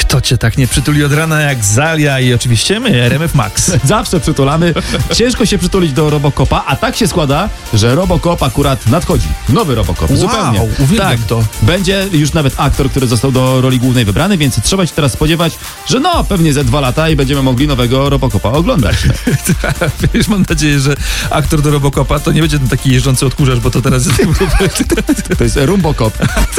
Kto cię tak nie przytuli od rana jak Zalia i oczywiście my, RMF Max. Zawsze przytulamy. Ciężko się przytulić do Robocopa, a tak się składa, że Robocop akurat nadchodzi. Nowy Robocop, zupełnie. Uwielbiam to. Będzie już nawet aktor, który został do roli głównej wybrany, więc trzeba się teraz spodziewać, że pewnie ze 2 lata i będziemy mogli nowego Robocopa oglądać. Wiesz, mam nadzieję, że aktor do Robocopa to nie będzie ten taki jeżdżący odkurzacz, bo to teraz jest... To jest Rumbocop.